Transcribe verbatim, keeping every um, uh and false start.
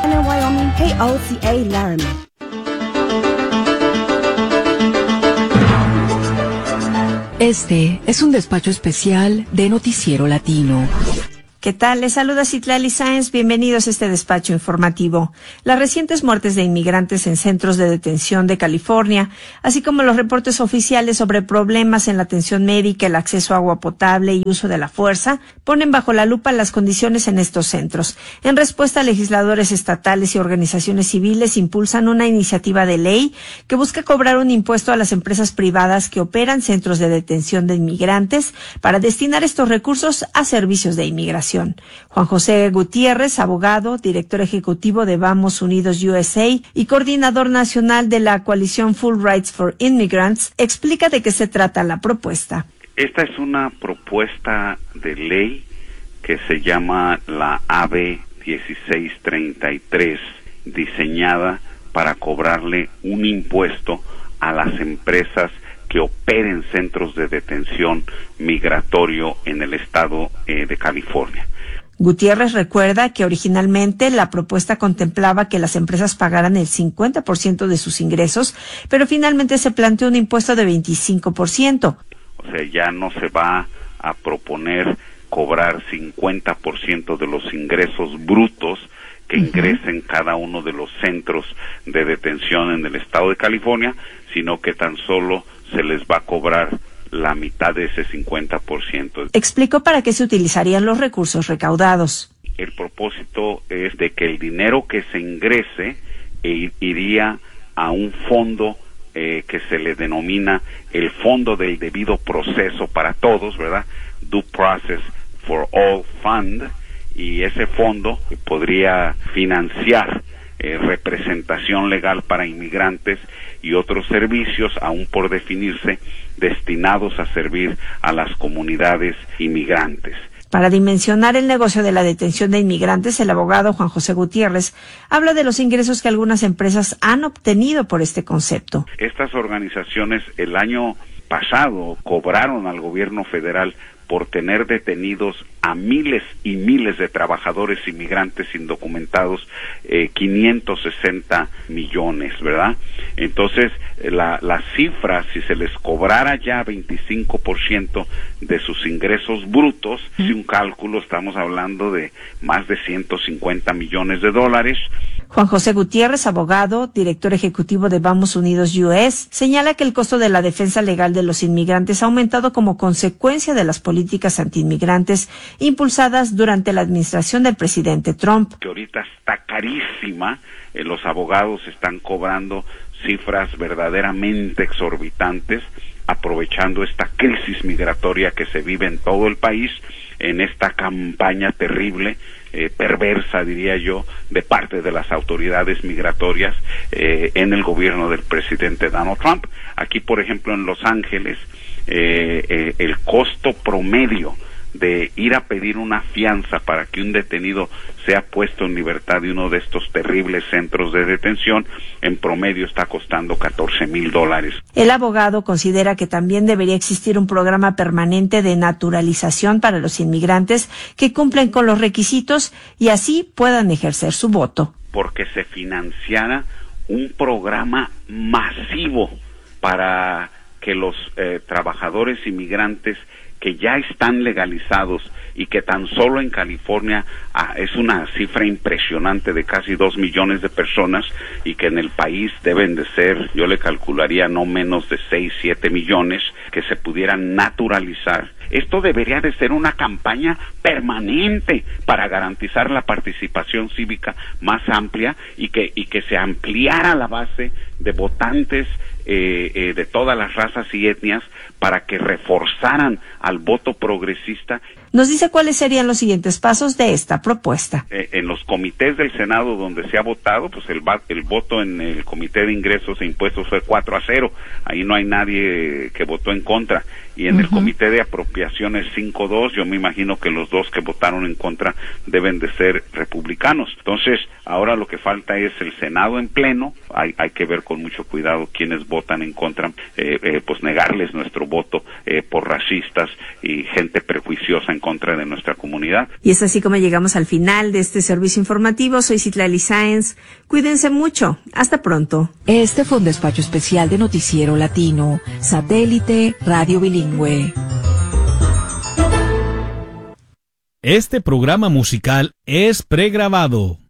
Wyoming, K O C A Laramie. Este es un despacho especial de Noticiero Latino. ¿Qué tal? Les saluda Citlali Sáenz. Bienvenidos a este despacho informativo. Las recientes muertes de inmigrantes en centros de detención de California, así como los reportes oficiales sobre problemas en la atención médica, el acceso a agua potable y uso de la fuerza, ponen bajo la lupa las condiciones en estos centros. En respuesta, legisladores estatales y organizaciones civiles impulsan una iniciativa de ley que busca cobrar un impuesto a las empresas privadas que operan centros de detención de inmigrantes para destinar estos recursos a servicios de inmigración. Juan José Gutiérrez, abogado, director ejecutivo de Vamos Unidos U S A y coordinador nacional de la coalición Full Rights for Immigrants, explica de qué se trata la propuesta. Esta es una propuesta de ley que se llama la A B dieciséis treinta y tres, diseñada para cobrarle un impuesto a las empresas que operen centros de detención migratorio en el estado eh, de California. Gutiérrez recuerda que originalmente la propuesta contemplaba que las empresas pagaran el cincuenta por ciento de sus ingresos, pero finalmente se planteó un impuesto de veinticinco por ciento. O sea, ya no se va a proponer cobrar cincuenta por ciento de los ingresos brutos que uh-huh. ingresen cada uno de los centros de detención en el estado de California, sino que tan solo se les va a cobrar la mitad de ese cincuenta por ciento. Explicó para qué se utilizarían los recursos recaudados. El propósito es de que el dinero que se ingrese eh, iría a un fondo eh, que se le denomina el Fondo del Debido Proceso para Todos, ¿verdad? Due Process for All Fund, y ese fondo podría financiar eh, representación legal para inmigrantes y otros servicios, aún por definirse, destinados a servir a las comunidades inmigrantes. Para dimensionar el negocio de la detención de inmigrantes, el abogado Juan José Gutiérrez habla de los ingresos que algunas empresas han obtenido por este concepto. Estas organizaciones el año pasado cobraron al gobierno federal por tener detenidos a miles y miles de trabajadores inmigrantes indocumentados, eh, quinientos sesenta millones, ¿verdad? Entonces, la, la cifra, si se les cobrara ya veinticinco por ciento de sus ingresos brutos, si un cálculo, estamos hablando de más de ciento cincuenta millones de dólares. Juan José Gutiérrez, abogado, director ejecutivo de Vamos Unidos U S, señala que el costo de la defensa legal de los inmigrantes ha aumentado como consecuencia de las políticas antiinmigrantes impulsadas durante la administración del presidente Trump. Que ahorita está carísima, eh, los abogados están cobrando cifras verdaderamente exorbitantes, aprovechando esta crisis migratoria que se vive en todo el país, en esta campaña terrible, eh, perversa, diría yo, de parte de las autoridades migratorias eh, en el gobierno del presidente Donald Trump. Aquí, por ejemplo, en Los Ángeles, eh, eh, el costo promedio de ir a pedir una fianza para que un detenido sea puesto en libertad de uno de estos terribles centros de detención, en promedio está costando catorce mil dólares. El abogado considera que también debería existir un programa permanente de naturalización para los inmigrantes que cumplen con los requisitos y así puedan ejercer su voto. Porque se financiara un programa masivo para que los eh, trabajadores inmigrantes que ya están legalizados y que tan solo en California ah, es una cifra impresionante de casi dos millones de personas y que en el país deben de ser, yo le calcularía no menos de seis, siete millones, que se pudieran naturalizar. Esto debería de ser una campaña permanente para garantizar la participación cívica más amplia y que, y que se ampliara la base de votantes Eh, eh, de todas las razas y etnias para que reforzaran al voto progresista. Nos dice cuáles serían los siguientes pasos de esta propuesta. Eh, en los comités del Senado donde se ha votado, pues el, el voto en el Comité de Ingresos e Impuestos fue cuatro a cero. Ahí no hay nadie que votó en contra. Y en uh-huh. el Comité de Apropiaciones cinco dos, yo me imagino que los dos que votaron en contra deben de ser republicanos. Entonces, ahora lo que falta es el Senado en pleno. Hay, hay que ver con mucho cuidado quienes votan en contra, eh, eh, pues negarles nuestro voto eh, por racistas y gente prejuiciosa en contra de nuestra comunidad. Y es así como llegamos al final de este servicio informativo. Soy Citlali Sáenz. Cuídense mucho. Hasta pronto. Este fue un despacho especial de Noticiero Latino, Satélite Radio Bilingüe. Este programa musical es pregrabado.